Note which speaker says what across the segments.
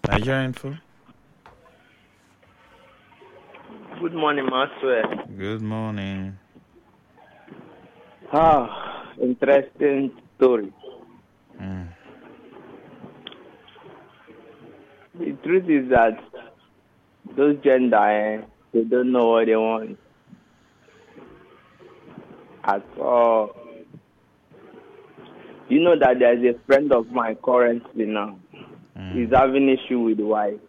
Speaker 1: Nigerian info.
Speaker 2: Good morning, Maxwell.
Speaker 1: Good morning.
Speaker 2: Interesting story. The truth is that those gender, they don't know what they want at all. You know that there's a friend of mine currently now. He's having issue with the wife.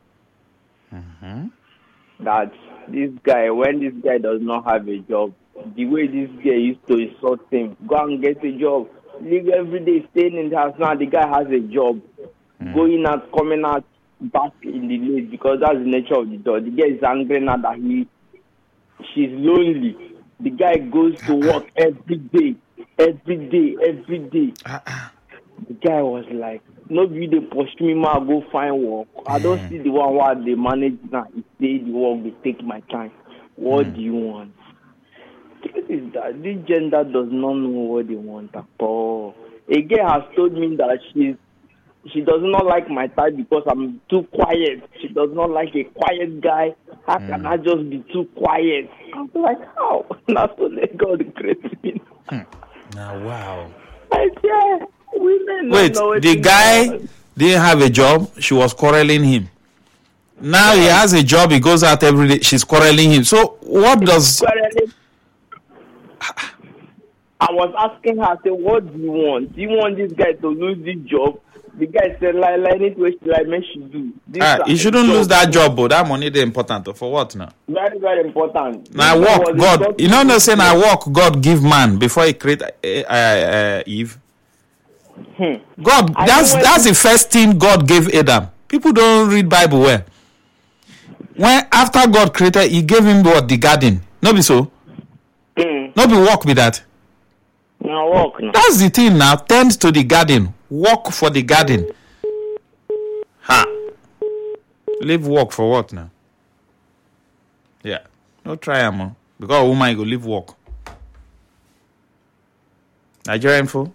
Speaker 2: That this guy, when this guy does not have a job, the way this guy used to insult him, go and get a job, live every day, staying in the house. Now the guy has a job, going out, coming out, back in the late, because that's the nature of the job. The guy is angry now that she's lonely. The guy goes to work every day. The guy was like, nobody they push me, ma, go find work. I don't see the one where they manage now. If they the work, they take my time. What do you want? The truth is that this gender does not know what they want at all. A girl has told me that she does not like my type because I'm too quiet. She does not like a quiet guy. How can I just be too quiet? I'm like, how? That's what let God create me.
Speaker 1: Now, wow.
Speaker 2: I said, women
Speaker 1: Wait, the guy didn't have a job. She was quarreling him. Now he has a job. He goes out every day. She's quarreling him. So what does...
Speaker 2: I was asking her, I said, what do you want? Do you want this guy to lose this job? The guy said, like, anything she do.
Speaker 1: He shouldn't lose that job, but that money is important. For what now?
Speaker 2: Very, very important.
Speaker 1: Now work, God. You know what I'm saying? I work, God give man before he create Eve. God, that's the first thing God gave Adam. People don't read Bible well. When after God created, he gave him what? The garden. No be so? No be work with that.
Speaker 2: No work. No.
Speaker 1: That's the thing now. Tend to the garden. Work for the garden. Leave work for what now? Yeah. No try am. Because a woman go leave work. Nigerian info.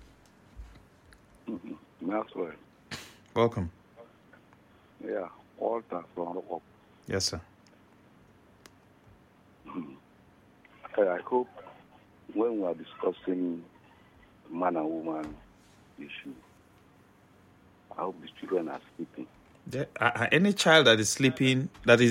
Speaker 3: Maxwell.
Speaker 1: Welcome.
Speaker 3: Yeah. Walter from Rock.
Speaker 1: Yes, sir.
Speaker 3: I hope when we are discussing man and woman issue, I hope the children are sleeping.
Speaker 1: Any child that is sleeping, that is